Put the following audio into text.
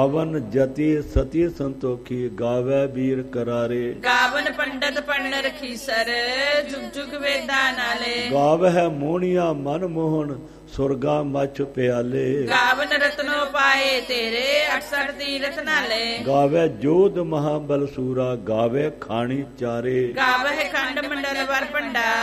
ਗਾਵਨ ਜਤੀ ਸਤੀ ਸੰਤੋਖੀ ਗਾਵੇ ਵੀਰ ਕਰਾਰੇ। ਗਾਵਨ ਪੰਡਤ ਪੰਡ ਰਖੀਸਰ ਜੁਗ ਜੁਗ ਵੇਦਾਂ ਨਾਲੇ। ਗਾਵਹਿ ਮੋਹਣੀਆ ਮਨ ਮੋਹਨ ਸੁਰਗਾ ਮਛ ਪਿਆਲੇ। ਗਾਵਨ ਰਤਨੋ ਪਾਏ ਤੇਰੇ 68 ਤੀਰਥ ਨਾਲੇ। ਗਾਵੇ ਜੋਧ ਮਹਾਬਲ ਸੂਰਾ ਗਾਵੇ ਖਾਣੀ ਚਾਰੇ। ਗਾਵਹਿ ਖੰਡ ਮੰਡਲ ਵਰ ਭੰਡਾ